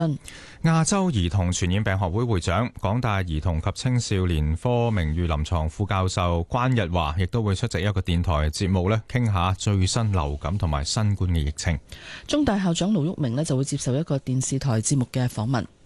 亞洲兒童傳染病學會會長、港大兒童及青少年科名譽臨床副教授關日華亦都會出席一個電台節目咧，傾下最新流感同埋新冠嘅疫情。 中大校長盧煜明咧就會接受一個電視台節目嘅訪問。